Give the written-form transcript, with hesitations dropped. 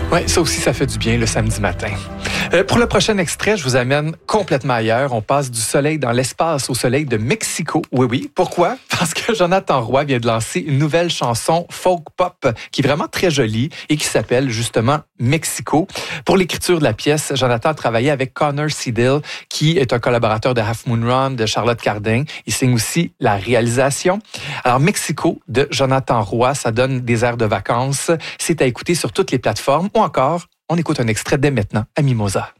Oui, ça aussi, ça fait du bien le samedi matin. Pour le prochain extrait, je vous amène complètement ailleurs. On passe du soleil dans l'espace au soleil de Mexico. Oui, oui. Pourquoi? Parce que Jonathan Roy vient de lancer une nouvelle chanson folk-pop qui est vraiment très jolie et qui s'appelle justement Mexico. Pour l'écriture de la pièce, Jonathan a travaillé avec Connor Seidel, qui est un collaborateur de Half Moon Run, de Charlotte Cardin. Il signe aussi la réalisation. Alors, Mexico de Jonathan Roy, ça donne des airs de vacances. C'est à écouter sur toutes les plateformes ou encore, on écoute un extrait dès maintenant à Mimosa.